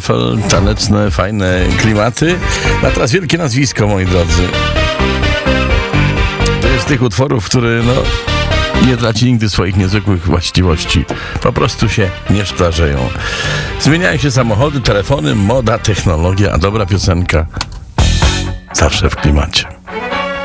Eiffel, taneczne, fajne klimaty. A teraz wielkie nazwisko, moi drodzy. To jest z tych utworów, który nie traci nigdy swoich niezwykłych właściwości. Po prostu się nie starzeją. Zmieniają się samochody, telefony, moda, technologia, a dobra piosenka zawsze w klimacie.